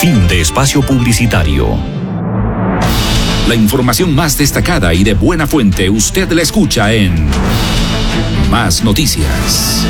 Fin de espacio publicitario. La información más destacada y de buena fuente usted la escucha en Más Noticias.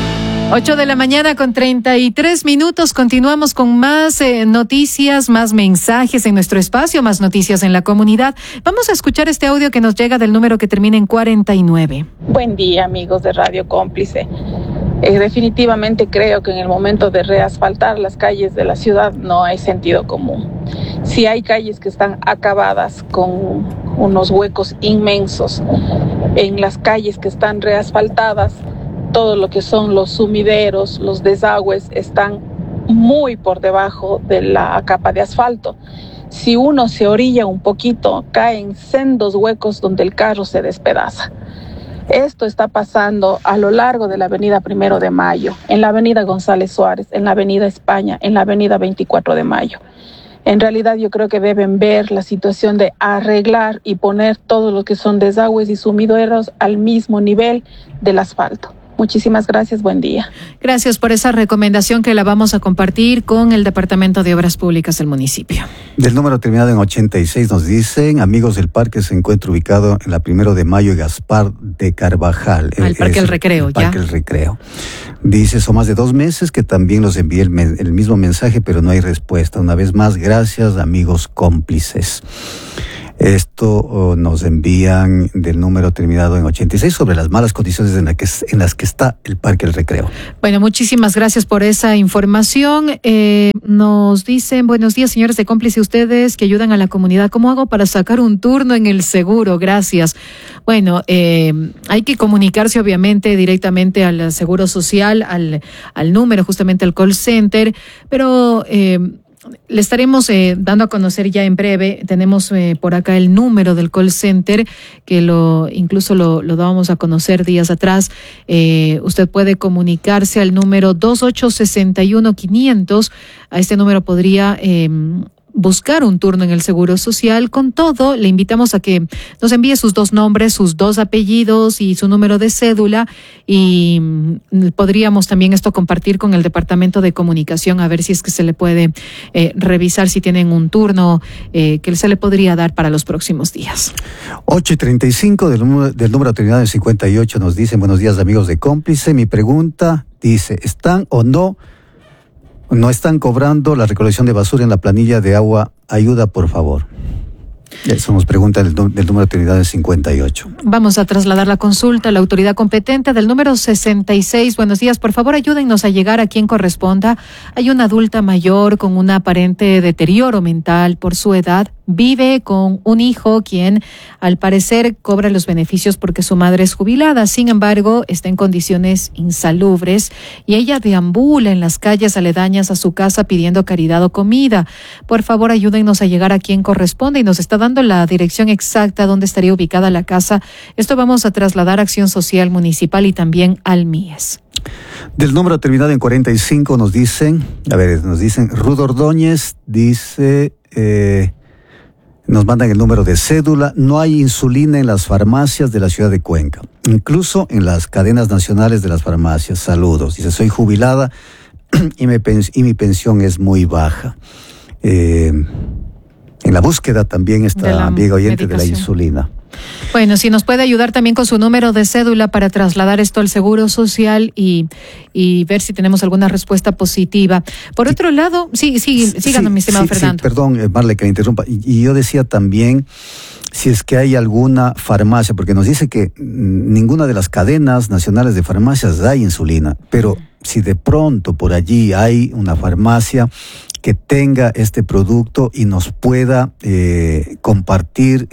8:33 a.m. Continuamos con más noticias, más mensajes en nuestro espacio, más noticias en la comunidad. Vamos a escuchar este audio que nos llega del número que termina en 49. Buen día, amigos de Radio Cómplice. Definitivamente creo que en el momento de reasfaltar las calles de la ciudad no hay sentido común. Si hay calles que están acabadas con unos huecos inmensos, en las calles que están reasfaltadas, todo lo que son los sumideros, los desagües están muy por debajo de la capa de asfalto. Si uno se orilla un poquito, caen sendos huecos donde el carro se despedaza. Esto está pasando a lo largo de la avenida 1 de Mayo, en la avenida González Suárez, en la avenida España, en la avenida 24 de Mayo. En realidad yo creo que deben ver la situación de arreglar y poner todo lo que son desagües y sumideros al mismo nivel del asfalto. Muchísimas gracias, buen día. Gracias por esa recomendación que la vamos a compartir con el Departamento de Obras Públicas del municipio. Del número terminado en 86 nos dicen, amigos del parque se encuentra ubicado en la 1 de Mayo y Gaspar de Carvajal. El Parque El Recreo, el Parque El Recreo. Dice, son más de 2 meses que también los envié el mismo mensaje, pero no hay respuesta. Una vez más, gracias, amigos cómplices. Esto nos envían del número terminado en 86 sobre las malas condiciones en las que está el Parque El Recreo. Bueno, muchísimas gracias por esa información. Nos dicen, buenos días, señores de Cómplice, ustedes que ayudan a la comunidad. ¿Cómo hago para sacar un turno en el seguro? Gracias. Bueno, hay que comunicarse obviamente directamente al Seguro Social, al número, justamente al call center, pero le estaremos dando a conocer ya en breve. Tenemos por acá el número del call center que incluso lo dábamos a conocer días atrás. Usted puede comunicarse al número 2861-500. A este número podría buscar un turno en el Seguro Social. Con todo, le invitamos a que nos envíe sus 2 nombres, sus 2 apellidos y su número de cédula, y podríamos también esto compartir con el Departamento de Comunicación a ver si es que se le puede revisar si tienen un turno que se le podría dar para los próximos días. 8:35 del número terminado en 58 nos dicen, buenos días, amigos de Cómplice. Mi pregunta dice, ¿están o no están cobrando la recolección de basura en la planilla de agua? Ayuda, por favor. Eso nos pregunta del número terminado en 58. Vamos a trasladar la consulta a la autoridad competente del número 66. Buenos días, por favor ayúdennos a llegar a quien corresponda. Hay una adulta mayor con un aparente deterioro mental por su edad. Vive con un hijo quien al parecer cobra los beneficios porque su madre es jubilada. Sin embargo, está en condiciones insalubres y ella deambula en las calles aledañas a su casa pidiendo caridad o comida. Por favor, ayúdennos a llegar a quien corresponde, y nos está dando la dirección exacta donde estaría ubicada la casa. Esto vamos a trasladar a Acción Social Municipal y también al MIES. Del número terminado en 45 nos dicen Rudo Ordóñez, dice... nos mandan el número de cédula. No hay insulina en las farmacias de la ciudad de Cuenca, incluso en las cadenas nacionales de las farmacias. Saludos. Dice, soy jubilada y mi pensión es muy baja. En la búsqueda también está amiga oyente de la insulina. Bueno, si nos puede ayudar también con su número de cédula para trasladar esto al Seguro Social y ver si tenemos alguna respuesta positiva. Por otro lado, síganos, mi estimado Fernando. Perdón, Marle, que me interrumpa. Y yo decía también, si es que hay alguna farmacia, porque nos dice que ninguna de las cadenas nacionales de farmacias da insulina, pero si de pronto por allí hay una farmacia que tenga este producto y nos pueda compartir,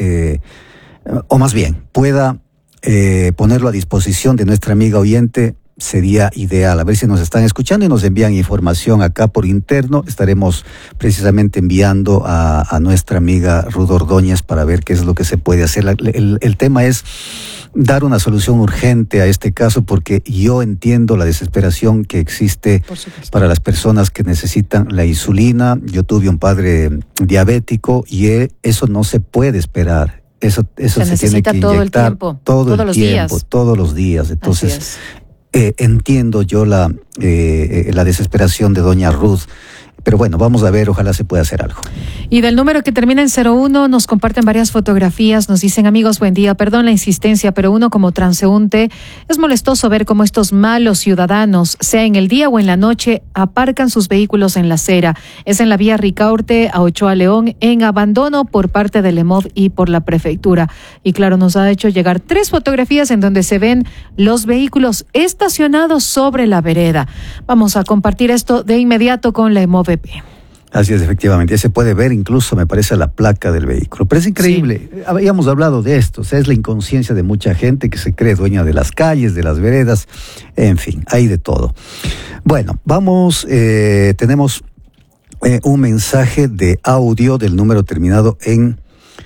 o más bien, pueda ponerlo a disposición de nuestra amiga oyente, sería ideal. A ver si nos están escuchando y nos envían información acá por interno. Estaremos precisamente enviando a nuestra amiga Rudo Ordóñez para ver qué es lo que se puede hacer. El tema es dar una solución urgente a este caso, porque yo entiendo la desesperación que existe para las personas que necesitan la insulina. Yo tuve un padre diabético y eso no se puede esperar. Eso se tiene que inyectar todos los días. Entonces, entiendo yo la desesperación de doña Ruth, Pero bueno, vamos a ver, ojalá se pueda hacer algo. Y del número que termina en 01 nos comparten varias fotografías, nos dicen: amigos, buen día, perdón la insistencia, pero uno como transeúnte es molestoso ver cómo estos malos ciudadanos, sea en el día o en la noche, aparcan sus vehículos en la acera. Es en la vía Ricaurte a Ochoa León, en abandono por parte del EMOV y por la prefectura. Y claro, nos ha hecho llegar 3 fotografías en donde se ven los vehículos estacionados sobre la vereda. Vamos a compartir esto de inmediato con la EMOVP. Así es, efectivamente. Ya se puede ver incluso, me parece, la placa del vehículo. Pero es increíble. Sí. Habíamos hablado de esto. O sea, es la inconsciencia de mucha gente que se cree dueña de las calles, de las veredas. En fin, hay de todo. Bueno, vamos, tenemos un mensaje de audio del número terminado en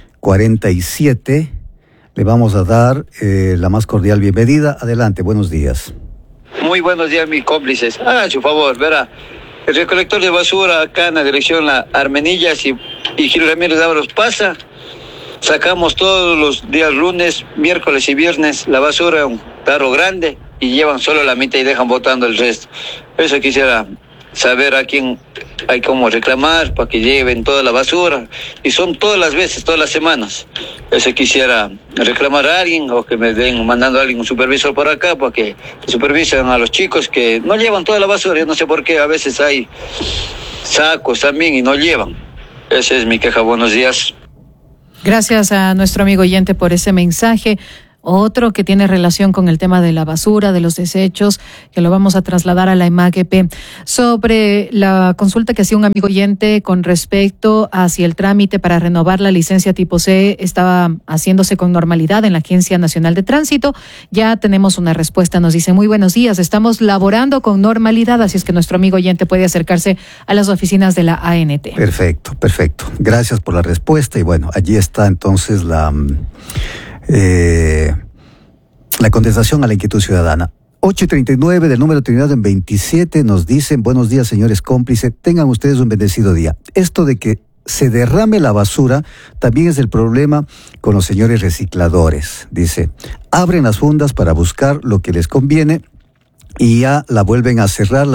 47. Le vamos a dar la más cordial bienvenida. Adelante, buenos días. Muy buenos días, mis cómplices. Hagan su favor, verá. El recolector de basura acá en la dirección La Armenillas y Gil Ramírez Ábalos pasa. Sacamos todos los días lunes, miércoles y viernes la basura en un tarro grande y llevan solo la mitad y dejan botando el resto. Eso quisiera saber a quién hay cómo reclamar para que lleven toda la basura. Y son todas las veces, todas las semanas. Eso quisiera reclamar a alguien o que me den mandando a alguien, un supervisor por acá, para que supervisen a los chicos que no llevan toda la basura. Yo no sé por qué, a veces hay sacos también y no llevan. Esa es mi queja. Buenos días. Gracias a nuestro amigo oyente por ese mensaje. Otro que tiene relación con el tema de la basura, de los desechos, que lo vamos a trasladar a la EMAGP. Sobre la consulta que hacía un amigo oyente con respecto a si el trámite para renovar la licencia tipo C estaba haciéndose con normalidad en la Agencia Nacional de Tránsito, ya tenemos una respuesta. Nos dice: muy buenos días, estamos laborando con normalidad, así es que nuestro amigo oyente puede acercarse a las oficinas de la ANT. Perfecto. Gracias por la respuesta. Y bueno, allí está entonces la contestación a la inquietud ciudadana. 8:39 del número terminado en 27 nos dicen: buenos días, señores cómplices, tengan ustedes un bendecido día. Esto de que se derrame la basura también es el problema con los señores recicladores. Dice, abren las fundas para buscar lo que les conviene y ya la vuelven a cerrar,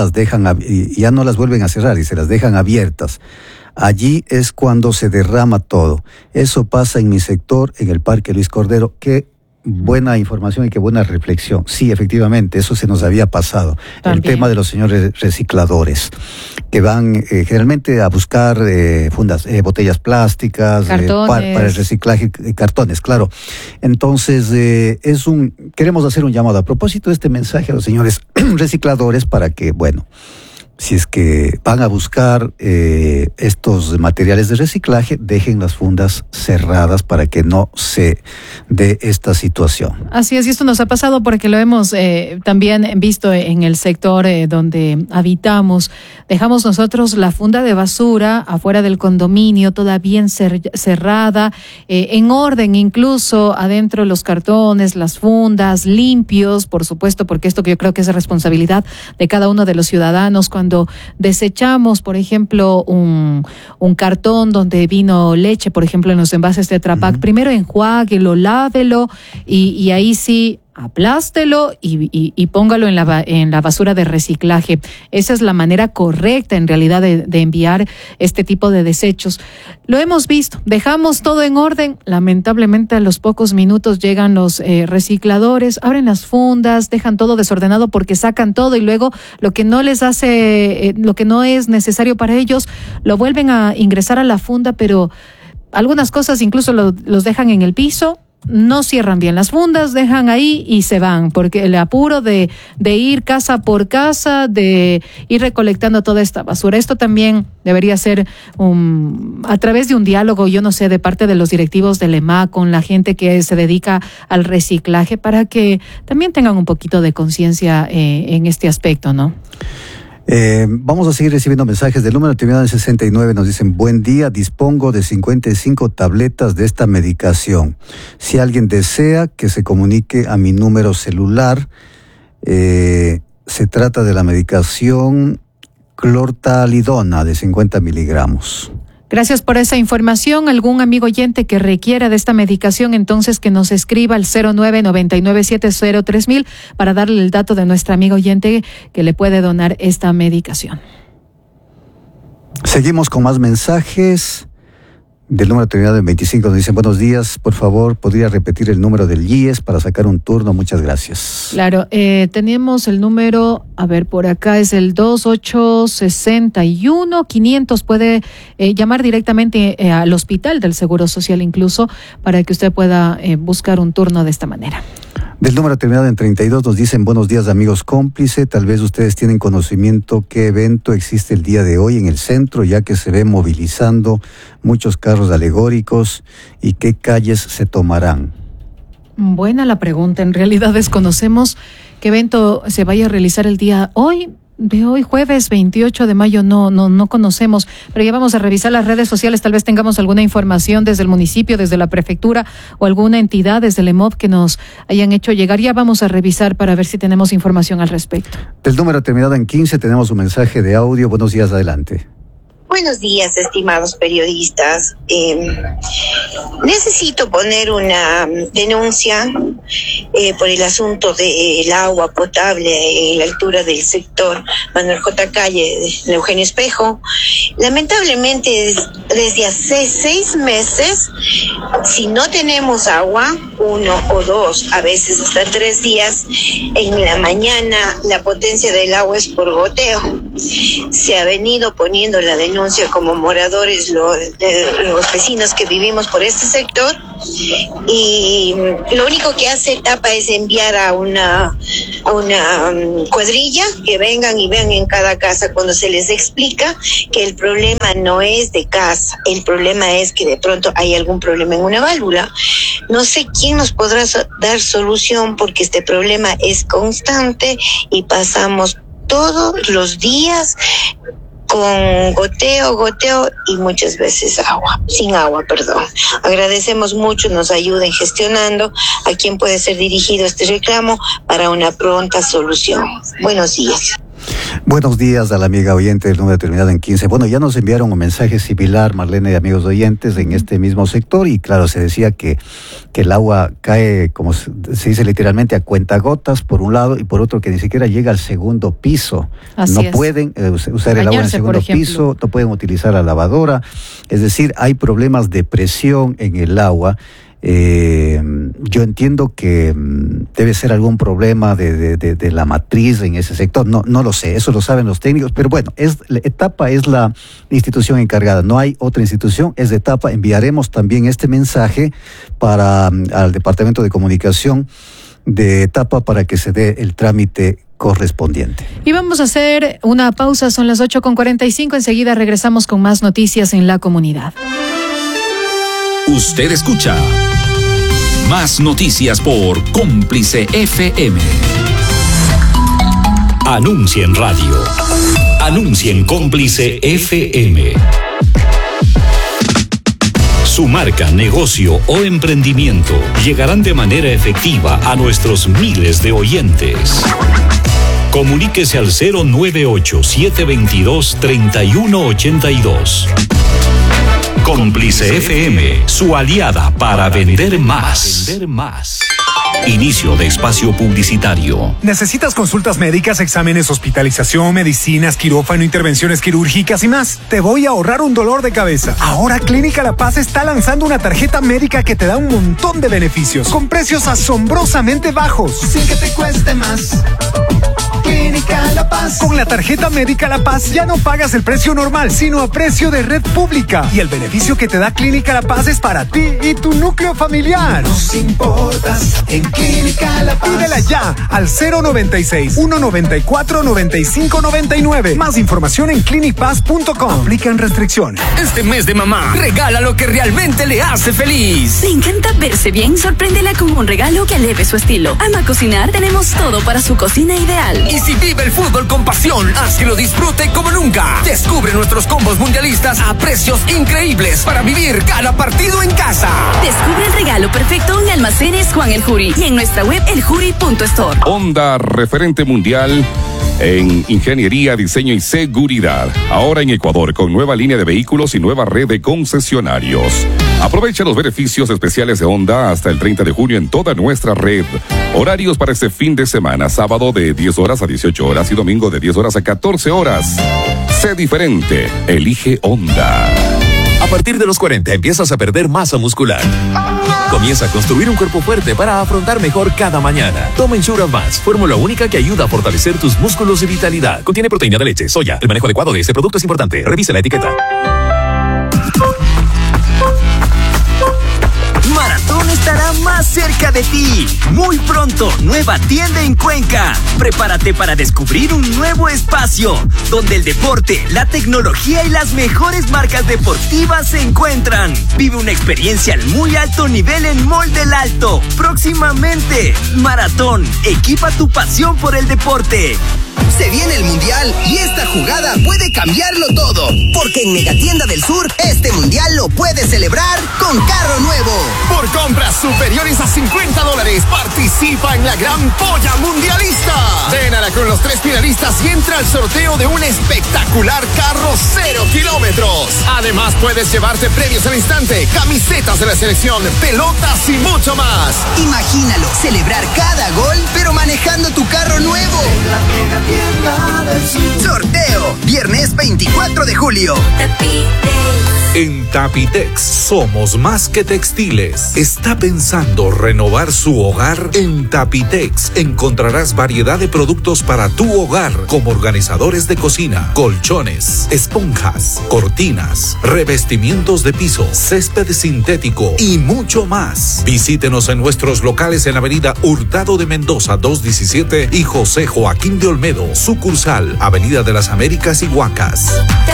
ya no las vuelven a cerrar y se las dejan abiertas. Allí es cuando se derrama todo. Eso pasa en mi sector, en el Parque Luis Cordero. Qué buena información y qué buena reflexión. Sí, efectivamente, eso se nos había pasado. También. El tema de los señores recicladores, que van generalmente a buscar fundas, botellas plásticas, para el reciclaje, cartones, claro. Entonces, queremos hacer un llamado a propósito de este mensaje a los señores recicladores para que, bueno, si es que van a buscar estos materiales de reciclaje, dejen las fundas cerradas para que no se dé esta situación. Así es, y esto nos ha pasado porque lo hemos también visto en el sector donde habitamos. Dejamos nosotros la funda de basura afuera del condominio, toda bien cerrada, en orden, incluso adentro los cartones, las fundas, limpios, por supuesto, porque esto que yo creo que es responsabilidad de cada uno de los ciudadanos. Cuando desechamos, por ejemplo, un cartón donde vino leche, por ejemplo, en los envases de Tetra Pak, primero enjuáguelo, lávelo y ahí sí aplástelo y póngalo en la basura de reciclaje. Esa es la manera correcta, en realidad, de enviar este tipo de desechos. Lo hemos visto, dejamos todo en orden. Lamentablemente, a los pocos minutos llegan los recicladores, abren las fundas, dejan todo desordenado porque sacan todo y luego lo que no les hace, lo que no es necesario para ellos, lo vuelven a ingresar a la funda, pero algunas cosas incluso los dejan en el piso. No cierran bien las fundas, dejan ahí y se van, porque el apuro de ir casa por casa, de ir recolectando toda esta basura. Esto también debería ser a través de un diálogo, yo no sé, de parte de los directivos del EMA con la gente que se dedica al reciclaje, para que también tengan un poquito de conciencia en este aspecto, ¿no? Vamos a seguir recibiendo mensajes del número terminado en 69. Nos dicen: buen día, dispongo de 55 tabletas de esta medicación. Si alguien desea que se comunique a mi número celular, se trata de la medicación clortalidona de 50 miligramos. Gracias por esa información. ¿Algún amigo oyente que requiera de esta medicación, entonces que nos escriba al 0999703000 para darle el dato de nuestra amiga oyente que le puede donar esta medicación? Seguimos con más mensajes. Del número terminado en 25 nos dicen: buenos días, por favor, ¿podría repetir el número del IES para sacar un turno? Muchas gracias. Claro, tenemos el número, a ver, por acá es el 2861-500. Puede llamar directamente al hospital del Seguro Social incluso para que usted pueda buscar un turno de esta manera. Del número terminado en 32 nos dicen: buenos días, amigos cómplice, tal vez ustedes tienen conocimiento qué evento existe el día de hoy en el centro, ya que se ve movilizando muchos carros alegóricos, y qué calles se tomarán. Buena la pregunta, en realidad desconocemos qué evento se vaya a realizar el día de hoy, jueves 28 de mayo, no conocemos, pero ya vamos a revisar las redes sociales, tal vez tengamos alguna información desde el municipio, desde la prefectura o alguna entidad desde el EMOP que nos hayan hecho llegar. Ya vamos a revisar para ver si tenemos información al respecto. Del número terminado en 15 tenemos un mensaje de audio. Buenos días, adelante. Buenos días, estimados periodistas. Necesito poner una denuncia por el asunto del agua potable en la altura del sector Manuel J. Calle de Eugenio Espejo. Lamentablemente, desde hace 6 meses, si no tenemos agua, 1 o 2, a veces hasta 3 días, en la mañana la potencia del agua es por goteo. Se ha venido poniendo la denuncia como moradores, los vecinos que vivimos por este sector, y lo único que hace Etapa es enviar a una cuadrilla que vengan y vean en cada casa, cuando se les explica que el problema no es de casa, el problema es que de pronto hay algún problema en una válvula. No sé quién nos podrá dar solución, porque este problema es constante y pasamos todos los días con goteo y muchas veces sin agua. Agradecemos mucho, nos ayuden gestionando a quién puede ser dirigido este reclamo para una pronta solución. Buenos días. Buenos días a la amiga oyente del número terminado en 15. Bueno, ya nos enviaron un mensaje similar, Marlene, y amigos oyentes, en este mismo sector, y claro, se decía que el agua cae, como se dice literalmente, a cuentagotas por un lado, y por otro que ni siquiera llega al segundo piso. No pueden usar el agua en el segundo piso, no pueden utilizar la lavadora, es decir, hay problemas de presión en el agua. Yo entiendo que debe ser algún problema de la matriz en ese sector, no lo sé, eso lo saben los técnicos, pero bueno, Etapa es la institución encargada, no hay otra institución, es de Etapa. Enviaremos también este mensaje al Departamento de Comunicación de Etapa para que se dé el trámite correspondiente. Y vamos a hacer una pausa, son las 8:45, enseguida regresamos con más noticias en la comunidad. Usted escucha Más Noticias por Cómplice FM. Anuncia en radio. Anuncia en Cómplice FM. Su marca, negocio o emprendimiento llegarán de manera efectiva a nuestros miles de oyentes. Comuníquese al 098-722-3182. Cómplice FM, su aliada para vender más. Inicio de espacio publicitario. ¿Necesitas consultas médicas, exámenes, hospitalización, medicinas, quirófano, intervenciones quirúrgicas y más? Te voy a ahorrar un dolor de cabeza. Ahora Clínica La Paz está lanzando una tarjeta médica que te da un montón de beneficios, con precios asombrosamente bajos, sin que te cueste más. Clínica La Paz. Con la tarjeta médica La Paz ya no pagas el precio normal, sino a precio de red pública. Y el beneficio que te da Clínica La Paz es para ti y tu núcleo familiar. Nos importas en Clínica La Paz. Pídela ya al 096-194-9599. Más información en clinicpaz.com. Aplican restricciones. Este mes de mamá, regala lo que realmente le hace feliz. ¿Le encanta verse bien? Sorpréndela con un regalo que eleve su estilo. ¿Ama cocinar? Tenemos todo para su cocina ideal. Y si vive el fútbol con pasión, haz que lo disfrute como nunca. Descubre nuestros combos mundialistas a precios increíbles para vivir cada partido en casa. Descubre el regalo perfecto en Almacenes Juan El Jury y en nuestra web eljuri.store. Honda, referente mundial en ingeniería, diseño y seguridad. Ahora en Ecuador, con nueva línea de vehículos y nueva red de concesionarios. Aprovecha los beneficios especiales de Honda hasta el 30 de junio en toda nuestra red. Horarios para este fin de semana: sábado de 10 horas a 18 horas y domingo de 10 horas a 14 horas. Sé diferente. Elige Honda. A partir de los 40 empiezas a perder masa muscular. Comienza a construir un cuerpo fuerte para afrontar mejor cada mañana. Toma Ensure Advance, fórmula única que ayuda a fortalecer tus músculos y vitalidad. Contiene proteína de leche, soya. El manejo adecuado de este producto es importante. Revise la etiqueta. Maratón estará más cerca de ti. Muy pronto, nueva tienda en Cuenca. Prepárate para descubrir un nuevo espacio donde el deporte, la tecnología y las mejores marcas deportivas se encuentran. Vive una experiencia al muy alto nivel en Mall del Alto. Próximamente, Maratón, equipa tu pasión por el deporte. Se viene el Mundial y esta jugada puede cambiarlo todo. Porque en Megatienda del Sur, este Mundial lo puedes celebrar con carro nuevo. Por compras superiores a $50, participa en la gran polla mundialista. Vénala con los 3 finalistas y entra al sorteo de un espectacular carro 0 kilómetros. Además, puedes llevarte premios al instante, camisetas de la selección, pelotas y mucho más. Imagínalo, celebrar cada gol, pero manejando tu carro nuevo. Sorteo, viernes 24 de julio. En Tapitex somos más que textiles. ¿Está pensando renovar su hogar? En Tapitex encontrarás variedad de productos para tu hogar, como organizadores de cocina, colchones, esponjas, cortinas, revestimientos de piso, césped sintético y mucho más. Visítenos en nuestros locales en Avenida Hurtado de Mendoza 217 y José Joaquín de Olmedo, sucursal Avenida de las Américas y Huacas.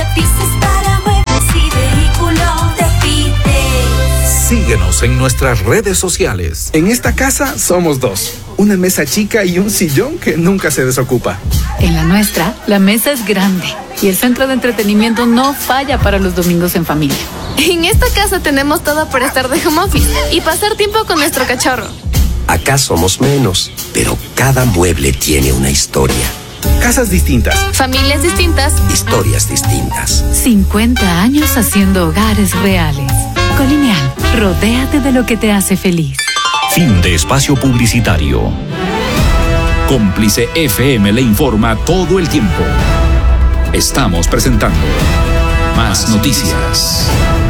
Síguenos en nuestras redes sociales. En esta casa somos 2. Una mesa chica y un sillón que nunca se desocupa. En la nuestra, la mesa es grande y el centro de entretenimiento no falla para los domingos en familia. En esta casa tenemos todo para estar de home office y pasar tiempo con nuestro cachorro. Acá somos menos, pero cada mueble tiene una historia. Casas distintas. Familias distintas. Historias distintas. 50 años haciendo hogares reales. Colineal, rodéate de lo que te hace feliz. Fin de espacio publicitario. Cómplice FM le informa todo el tiempo. Estamos presentando Más Noticias.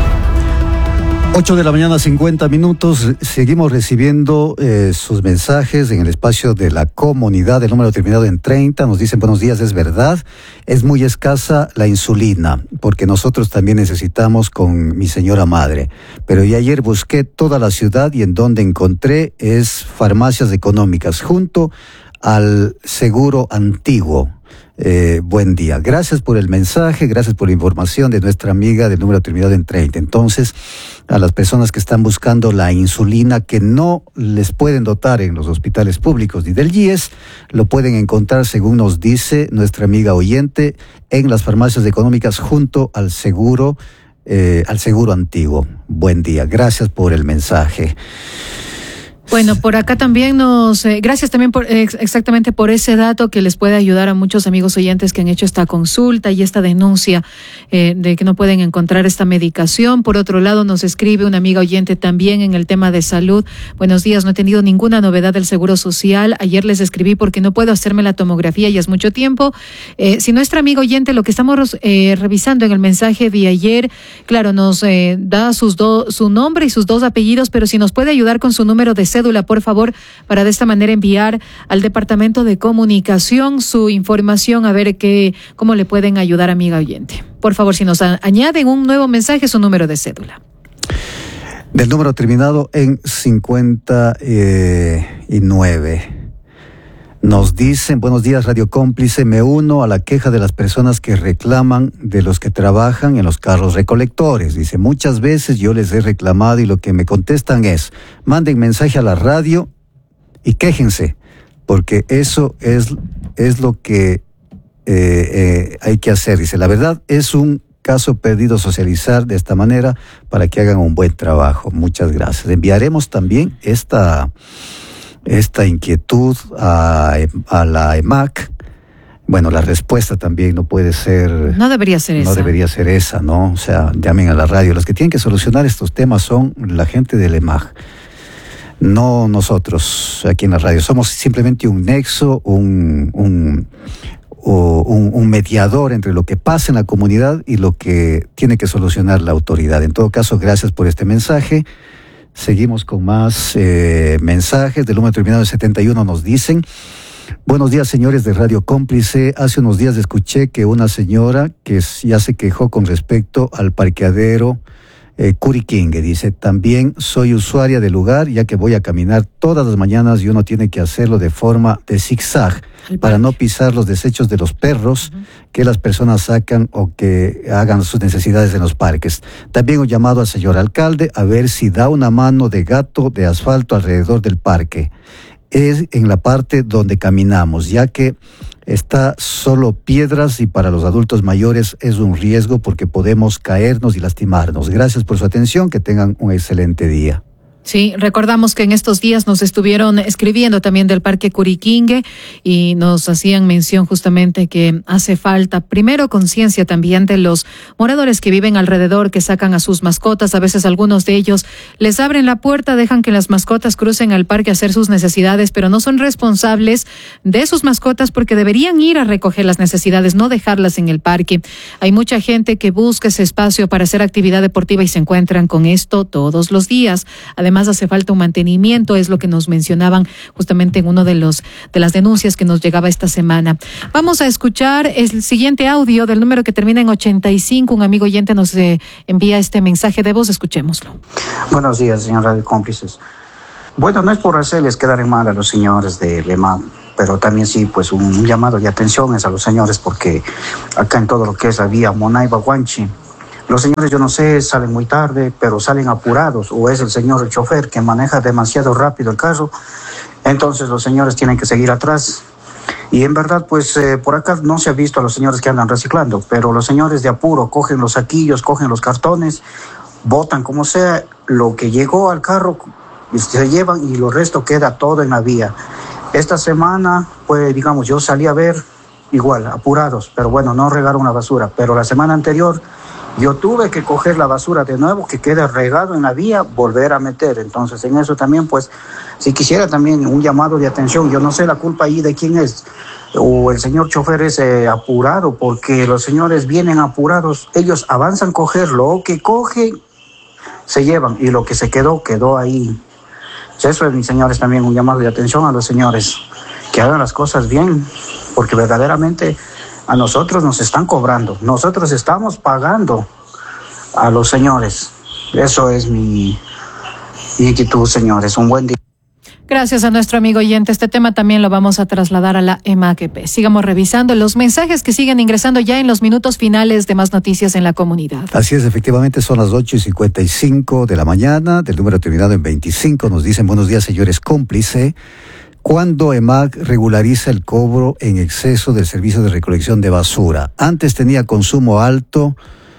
8 de la mañana, 50 minutos. Seguimos recibiendo sus mensajes en el espacio de la comunidad. El número terminado en 30. Nos dicen: buenos días, es verdad. Es muy escasa la insulina, porque nosotros también necesitamos con mi señora madre. Pero ya ayer busqué toda la ciudad y en donde encontré es farmacias económicas, junto al seguro antiguo. Buen día. Gracias por el mensaje, gracias por la información de nuestra amiga del número terminado en 30. Entonces, a las personas que están buscando la insulina que no les pueden dotar en los hospitales públicos ni del IES, lo pueden encontrar, según nos dice nuestra amiga oyente, en las farmacias económicas junto al seguro antiguo. Buen día. Gracias por el mensaje. Bueno, por acá también gracias también por exactamente por ese dato que les puede ayudar a muchos amigos oyentes que han hecho esta consulta y esta denuncia de que no pueden encontrar esta medicación. Por otro lado, nos escribe una amiga oyente también en el tema de salud. Buenos días, no he tenido ninguna novedad del Seguro Social. Ayer les escribí porque no puedo hacerme la tomografía y es mucho tiempo. Si nuestra amiga oyente, lo que estamos revisando en el mensaje de ayer, claro, nos da su nombre y sus 2 apellidos, pero si nos puede ayudar con su número de cédula, por favor, para de esta manera enviar al Departamento de Comunicación su información, a ver cómo le pueden ayudar, amiga oyente. Por favor, si nos añaden un nuevo mensaje, su número de cédula. Del número terminado en 59. Nos dicen: buenos días, Radio Cómplice, me uno a la queja de las personas que reclaman de los que trabajan en los carros recolectores. Dice: muchas veces yo les he reclamado y lo que me contestan es: manden mensaje a la radio y quéjense, porque eso es lo que hay que hacer. Dice: la verdad es un caso perdido socializar de esta manera para que hagan un buen trabajo. Muchas gracias. Enviaremos también esta inquietud a la EMAC. Bueno, la respuesta también no puede ser... No debería ser esa. No debería ser esa, ¿no? O sea, llamen a la radio. Los que tienen que solucionar estos temas son la gente del EMAC, no nosotros aquí en la radio. Somos simplemente un nexo, un un mediador entre lo que pasa en la comunidad y lo que tiene que solucionar la autoridad. En todo caso, gracias por este mensaje. Seguimos con más mensajes. Del número terminado en 71 nos dicen: buenos días, señores de Radio Cómplice. Hace unos días escuché que una señora que ya se quejó con respecto al parqueadero Curiquingue. Dice: también soy usuaria del lugar, ya que voy a caminar todas las mañanas y uno tiene que hacerlo de forma de zigzag para no pisar los desechos de los perros que las personas sacan o que hagan sus necesidades en los parques. También un llamado al señor alcalde a ver si da una mano de gato de asfalto alrededor del parque. Es en la parte donde caminamos, ya que está solo piedras y para los adultos mayores es un riesgo porque podemos caernos y lastimarnos. Gracias por su atención, que tengan un excelente día. Sí, recordamos que en estos días nos estuvieron escribiendo también del Parque Curiquingue y nos hacían mención justamente que hace falta, primero, conciencia también de los moradores que viven alrededor, que sacan a sus mascotas. A veces algunos de ellos les abren la puerta, dejan que las mascotas crucen al parque a hacer sus necesidades, pero no son responsables de sus mascotas porque deberían ir a recoger las necesidades, no dejarlas en el parque. Hay mucha gente que busca ese espacio para hacer actividad deportiva y se encuentran con esto todos los días. Además, hace falta un mantenimiento, es lo que nos mencionaban justamente en uno de las denuncias que nos llegaba esta semana. Vamos a escuchar el siguiente audio del número que termina en 85. Un amigo oyente nos envía este mensaje de voz. Escuchémoslo. Buenos días, señor Radio Cómplices. Bueno, no es por hacerles quedar en mal a los señores de Lema, pero también sí, pues un llamado de atención es a los señores, porque acá en todo lo que es la vía Monaiba-Guanchi, los señores, yo no sé, salen muy tarde, pero salen apurados, o es el señor el chofer que maneja demasiado rápido el carro, entonces los señores tienen que seguir atrás. Y en verdad, pues por acá no se ha visto a los señores que andan reciclando, pero los señores de apuro cogen los saquillos, cogen los cartones, botan como sea, lo que llegó al carro se llevan y lo resto queda todo en la vía. Esta semana, pues digamos, yo salí a ver igual, apurados, pero bueno, no regaron la basura, pero la semana anterior yo tuve que coger la basura de nuevo, que queda regado en la vía, volver a meter. Entonces, en eso también, pues, si quisiera también un llamado de atención, yo no sé la culpa ahí de quién es, o el señor chofer es apurado, porque los señores vienen apurados, ellos avanzan a coger lo que cogen, se llevan, y lo que se quedó ahí. Eso es, mis señores, también un llamado de atención a los señores, que hagan las cosas bien, porque verdaderamente a nosotros nos están cobrando, nosotros estamos pagando a los señores. Eso es mi inquietud, señores. Un buen día. Gracias a nuestro amigo oyente. Este tema también lo vamos a trasladar a la EMAQP. Sigamos revisando los mensajes que siguen ingresando ya en los minutos finales de Más Noticias en la Comunidad. Así es, efectivamente, son las 8:55 de la mañana, del número terminado en 25. Nos dicen: buenos días, señores Cómplice. ¿Cuándo EMAC regulariza el cobro en exceso del servicio de recolección de basura? Antes tenía consumo alto,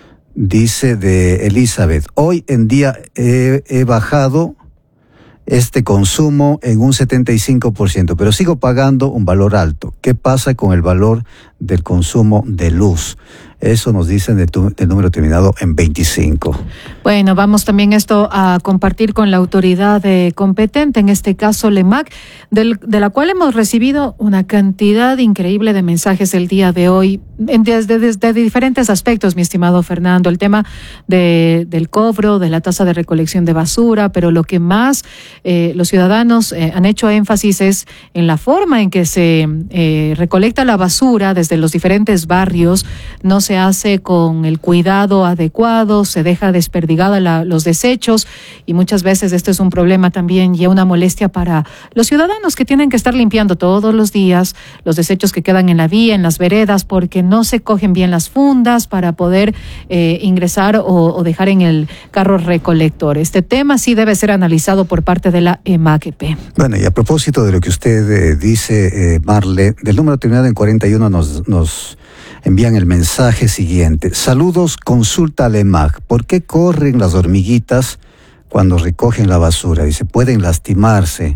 dice de Elizabeth. Hoy en día he bajado este consumo en un 75%, pero sigo pagando un valor alto. ¿Qué pasa con el valor del consumo de luz? Eso nos dicen del número terminado en 25. Bueno, vamos también esto a compartir con la autoridad competente, en este caso LEMAC, de la cual hemos recibido una cantidad increíble de mensajes el día de hoy, desde diferentes aspectos, mi estimado Fernando. El tema del cobro, de la tasa de recolección de basura, pero lo que más los ciudadanos han hecho énfasis es en la forma en que se recolecta la basura desde los diferentes barrios. No se hace con el cuidado adecuado, se deja desperdigada los desechos, y muchas veces esto es un problema también y una molestia para los ciudadanos que tienen que estar limpiando todos los días los desechos que quedan en la vía, en las veredas, porque no se cogen bien las fundas para poder ingresar o dejar en el carro recolector. Este tema sí debe ser analizado por parte de la EMAQP. Bueno, y a propósito de lo que usted dice, Marle, del número terminado en 41 nos envían el mensaje siguiente: saludos, consulta al EMAC. ¿Por qué corren las hormiguitas cuando recogen la basura? Dice, pueden lastimarse.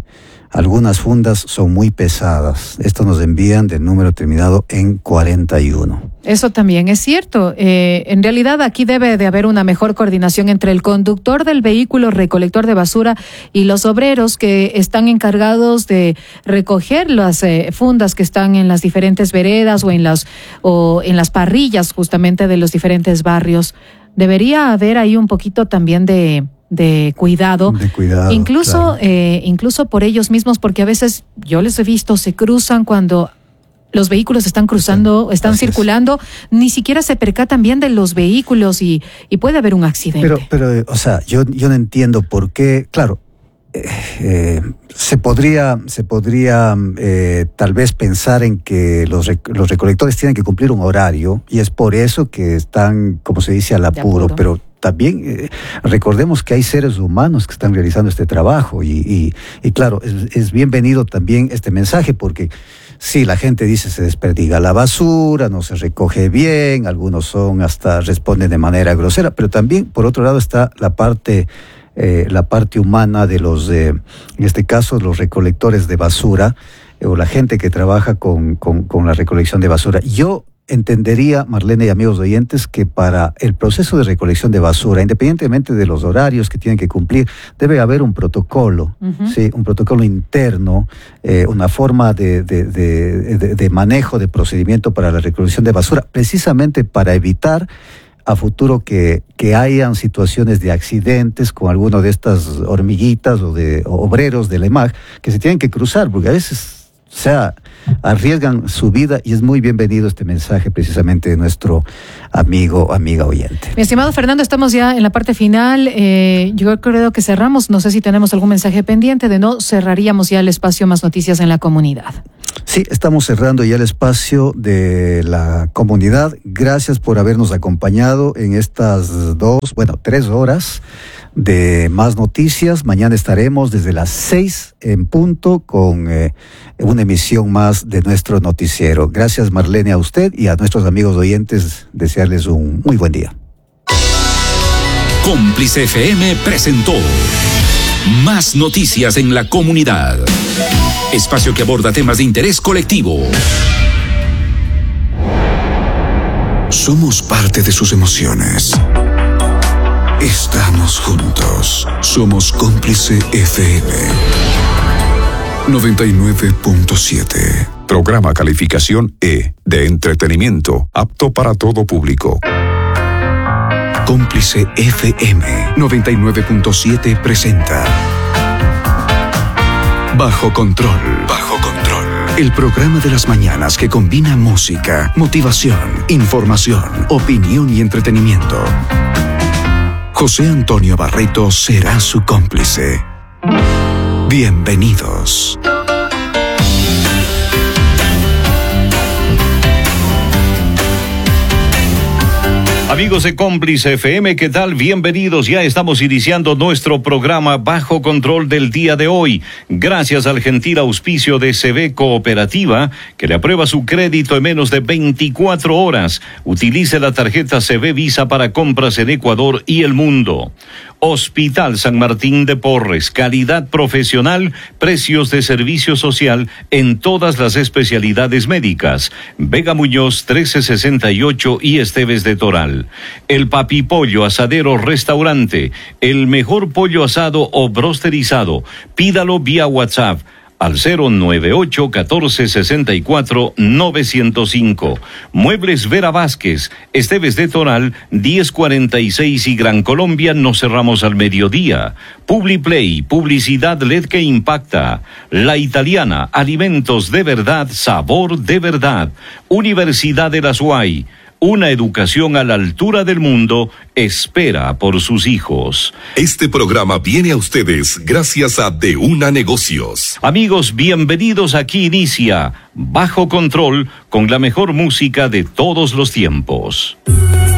algunas fundas son muy pesadas. Esto nos envían del número terminado en 41. Eso también es cierto. En realidad aquí debe de haber una mejor coordinación entre el conductor del vehículo recolector de basura y los obreros que están encargados de recoger las fundas que están en las diferentes veredas o en las parrillas justamente de los diferentes barrios. Debería haber ahí un poquito también de cuidado. De cuidado. Incluso, claro. Incluso por ellos mismos, porque a veces yo les he visto, se cruzan cuando los vehículos están cruzando, están circulando, ni siquiera se percatan bien de los vehículos y puede haber un accidente. Pero o sea, yo no entiendo por qué, claro, se podría tal vez pensar en que los recolectores tienen que cumplir un horario y es por eso que están, como se dice, al apuro, pero también recordemos que hay seres humanos que están realizando este trabajo y claro, es bienvenido también este mensaje porque sí, la gente dice se desperdiga la basura, no se recoge bien, algunos hasta responden de manera grosera, pero también por otro lado está la parte humana de en este caso los recolectores de basura o la gente que trabaja con la recolección de basura. Yo entendería, Marlene y amigos oyentes, que para el proceso de recolección de basura, independientemente de los horarios que tienen que cumplir, debe haber un protocolo, ¿sí? Un protocolo interno, una forma de manejo, de procedimiento para la recolección de basura, precisamente para evitar a futuro que hayan situaciones de accidentes con alguno de estas hormiguitas o de obreros del EMAG que se tienen que cruzar, porque a veces arriesgan su vida y es muy bienvenido este mensaje precisamente de nuestro amiga oyente. Mi estimado Fernando, estamos ya en la parte final. Yo creo que cerramos. No sé si tenemos algún mensaje pendiente. De no, cerraríamos ya el espacio Más Noticias en la Comunidad. Sí, estamos cerrando ya el espacio de la comunidad. Gracias por habernos acompañado en estas 3 horas de Más Noticias. Mañana estaremos desde las 6 en punto con una emisión más de nuestro noticiero. Gracias, Marlene, a usted y a nuestros amigos oyentes. Desearles un muy buen día. Cómplice FM presentó Más Noticias en la Comunidad. Espacio que aborda temas de interés colectivo. Somos parte de sus emociones. Estamos juntos. Somos Cómplice FM 99.7. Programa calificación E de entretenimiento, apto para todo público. Cómplice FM 99.7 presenta Bajo Control. Bajo Control. El programa de las mañanas que combina música, motivación, información, opinión y entretenimiento. José Antonio Barreto será su cómplice. Bienvenidos. Amigos de Cómplice FM, ¿qué tal? Bienvenidos. Ya estamos iniciando nuestro programa Bajo Control del día de hoy. Gracias al gentil auspicio de CB Cooperativa, que le aprueba su crédito en menos de 24 horas. Utilice la tarjeta CB Visa para compras en Ecuador y el mundo. Hospital San Martín de Porres, calidad profesional, precios de servicio social en todas las especialidades médicas. Vega Muñoz 1368 y Esteves de Toral. El Papipollo Asadero Restaurante, el mejor pollo asado o brosterizado. Pídalo vía WhatsApp al 098-1464-905. Muebles Vera Vázquez, Esteves de Toral, 1046 y Gran Colombia. Nos cerramos al mediodía. Publiplay, publicidad LED que impacta. La Italiana, alimentos de verdad, sabor de verdad. Universidad de la SUAY. Una educación a la altura del mundo espera por sus hijos. Este programa viene a ustedes gracias a De Una Negocios. Amigos, bienvenidos. Aquí inicia Bajo Control con la mejor música de todos los tiempos.